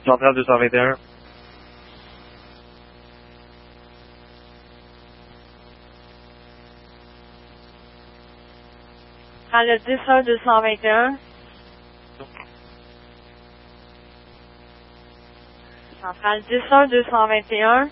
Centrale 221. Centrale 10-221. Centrale 10-221.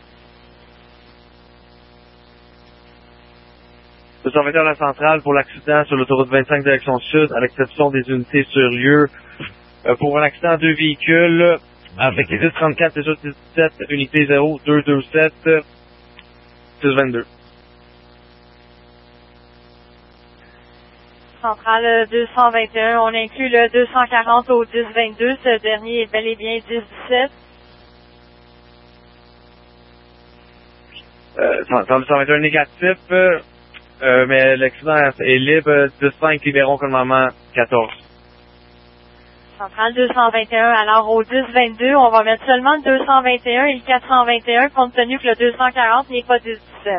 221 à la centrale pour l'accident sur l'autoroute 25 direction sud, à l'exception des unités sur lieu. Pour un accident à deux véhicules, avec les 1034 déjà 17, unité 0227, 622. Centrale 221, on inclut le 240 au 1022, ce dernier est bel et bien 1017. Centrale 221 négatif, mais l'accident est libre, 10-5, libérons comme moment 14. Centrale 221, alors au 1022, on va mettre seulement le 221 et le 421, compte tenu que le 240 n'est pas 1017.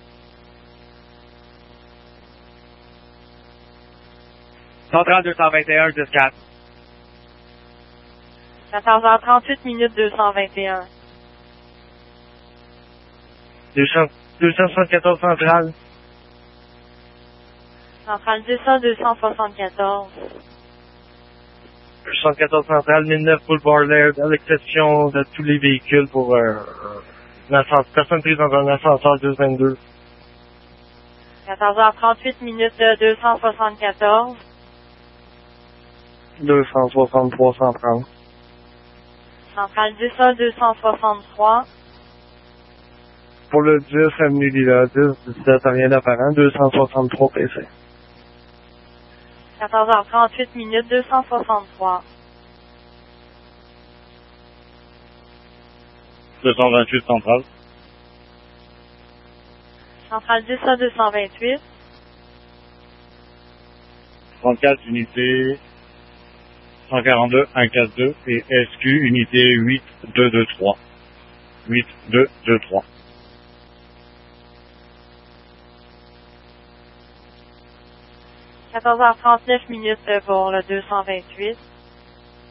Centrale 221, 10-4. 14h38 minutes 221. 274 centrale. Centrale 10-274. 274 centrale, 1009 Boulevard Laird, à l'exception de tous les véhicules pour personne prise dans un ascenseur 222. 14h38 minutes 274. 263 130. Centrale 10-263. Pour le 10, avenue Lila, 10-17, rien d'apparent, 263 PC. 14h38 minutes 263. 228 centrale. Centrale 10-228. 34 unité 142 142 et SQ unité 8223. 8223. 14h39 minutes pour le 228.